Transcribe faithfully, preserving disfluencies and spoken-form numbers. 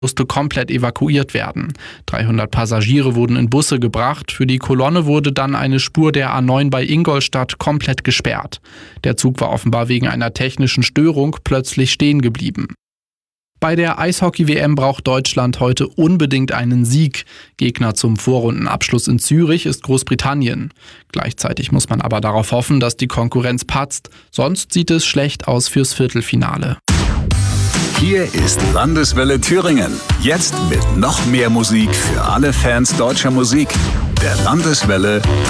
musste komplett evakuiert werden. dreihundert Passagiere wurden in Busse gebracht. Für die Kolonne wurde dann eine Spur der A neun bei Ingolstadt komplett gesperrt. Der Zug war offenbar wegen einer technischen Störung plötzlich stehen geblieben. Bei der Eishockey-W M braucht Deutschland heute unbedingt einen Sieg. Gegner zum Vorrundenabschluss in Zürich ist Großbritannien. Gleichzeitig muss man aber darauf hoffen, dass die Konkurrenz patzt. Sonst sieht es schlecht aus fürs Viertelfinale. Hier ist Landeswelle Thüringen. Jetzt mit noch mehr Musik für alle Fans deutscher Musik. Der Landeswelle